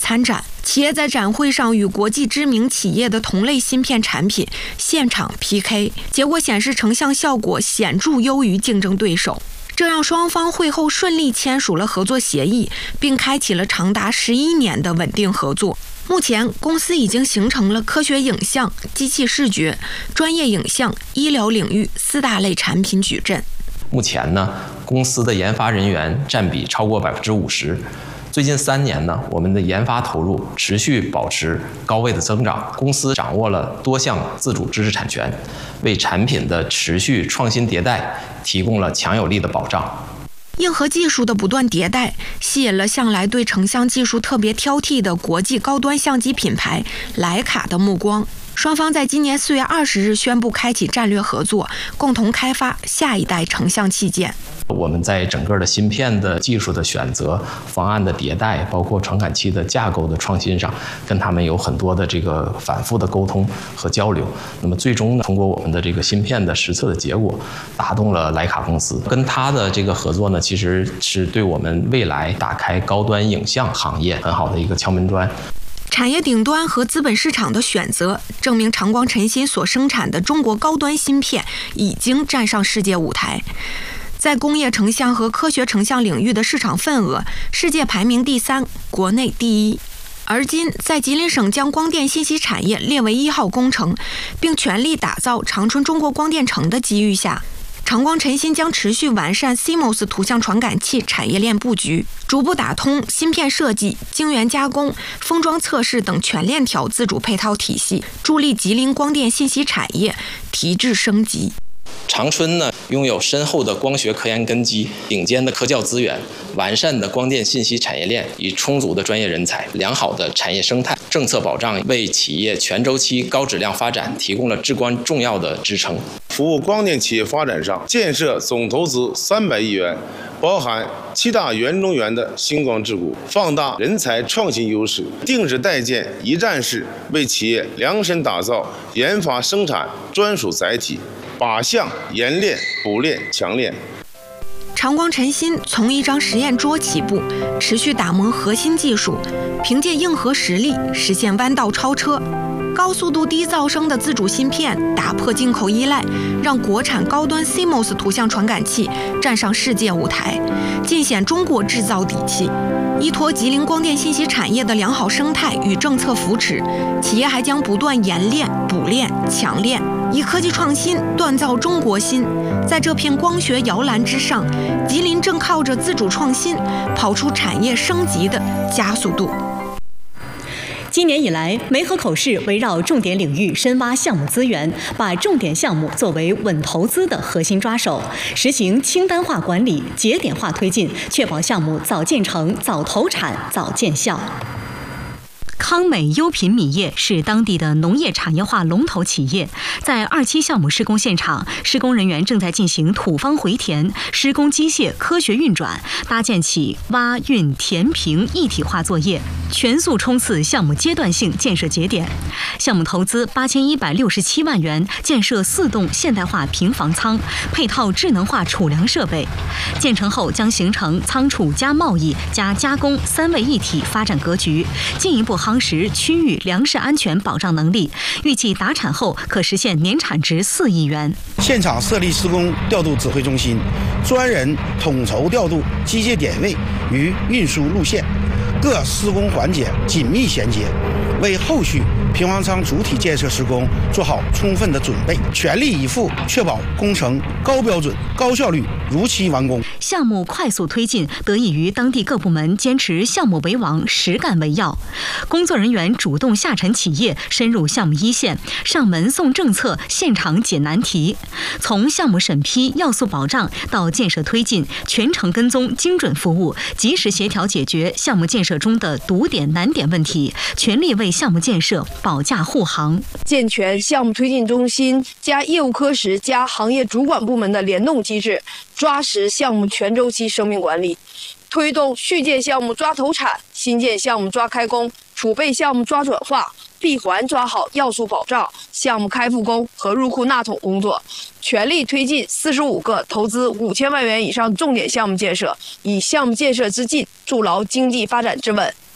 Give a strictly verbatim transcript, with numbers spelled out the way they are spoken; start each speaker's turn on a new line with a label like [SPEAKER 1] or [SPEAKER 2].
[SPEAKER 1] 参展，企业在展会上与国际知名企业的同类芯片产品现场 P K， 结果显示成像效果显著优于竞争对手。这让双方会后顺利签署了合作协议，并开启了长达十一年的稳定合作。目前，公司已经形成了科学影像、机器视觉、专业影像、医疗领域四大类产品矩阵。
[SPEAKER 2] 目前呢，公司的研发人员占比超过百分之五十。最近三年呢，我们的研发投入持续保持高位的增长。公司掌握了多项自主知识产权，为产品的持续创新迭代提供了强有力的保障。
[SPEAKER 1] 硬核技术的不断迭代，吸引了向来对成像技术特别挑剔的国际高端相机品牌徕卡的目光。双方在今年四月二十日宣布开启战略合作，共同开发下一代成像器件。
[SPEAKER 2] 我们在整个的芯片的技术的选择、方案的迭代，包括传感器的架构的创新上，跟他们有很多的这个反复的沟通和交流。那么最终呢，通过我们的这个芯片的实测的结果，打动了徕卡公司。跟他的这个合作呢，其实是对我们未来打开高端影像行业很好的一个敲门砖。
[SPEAKER 1] 产业顶端和资本市场的选择，证明长光晨芯所生产的中国高端芯片已经站上世界舞台。在工业成像和科学成像领域的市场份额，世界排名第三，国内第一。而今，在吉林省将光电信息产业列为一号工程，并全力打造长春中国光电城的机遇下，长光晨芯将持续完善 C M O S 图像传感器产业链布局，逐步打通芯片设计、晶圆加工、封装测试等全链条自主配套体系，助力吉林光电信息产业提质升级。
[SPEAKER 2] 长春呢，拥有深厚的光学科研根基、顶尖的科教资源、完善的光电信息产业链与充足的专业人才、良好的产业生态、政策保障，为企业全周期高质量发展提供了至关重要的支撑。
[SPEAKER 3] 服务光电企业发展上，建设总投资三百亿元，包含七大园中园的星光智谷，放大人才创新优势，定制代建一站式，为企业量身打造研发生产专属载体。靶向、冶炼、补炼、强炼。
[SPEAKER 1] 长光晨芯从一张实验桌起步，持续打磨核心技术，凭借硬核实力实现弯道超车。高速度、低噪声的自主芯片打破进口依赖，让国产高端 C M O S 图像传感器站上世界舞台，尽显中国制造底气。依托吉林光电信息产业的良好生态与政策扶持，企业还将不断研炼、补炼、强炼，以科技创新锻造中国芯。在这片光学摇篮之上，吉林正靠着自主创新，跑出产业升级的加速度。
[SPEAKER 4] 今年以来，梅河口市围绕重点领域深挖项目资源，把重点项目作为稳投资的核心抓手，实行清单化管理、节点化推进，确保项目早建成、早投产、早见效。康美优品米业是当地的农业产业化龙头企业，在二期项目施工现场，施工人员正在进行土方回填，施工机械科学运转，搭建起挖运填平一体化作业，全速冲刺项目阶段性建设节点。项目投资八千一百六十七万元，建设四栋现代化平房仓，配套智能化储粮设备。建成后将形成仓储加贸易加加工三位一体发展格局，进一步夯实区域粮食安全保障能力。预计达产后可实现年产值四亿元。
[SPEAKER 5] 现场设立施工调度指挥中心，专人统筹调度机械点位与运输路线，各施工环节紧密衔接，为后续平房仓主体建设施工做好充分的准备，全力以赴确保工程高标准、高效率、如期完工。
[SPEAKER 4] 项目快速推进，得益于当地各部门坚持项目为王、实干为要。工作人员主动下沉企业，深入项目一线，上门送政策，现场解难题。从项目审批、要素保障到建设推进，全程跟踪、精准服务，及时协调解决项目建设中的堵点、难点问题，全力为项目建设保驾护航。
[SPEAKER 6] 健全项目推进中心加业务科室加行业主管部门的联动机制，抓实项目全周期生命管理，推动续建项目抓投产，新建项目抓开工，储备项目抓转化，闭环抓好要素保障、项目开复工和入库纳桶工作，全力推进四十五个投资五千万元以上重点项目建设，以项目建设之进筑牢经济发展之稳。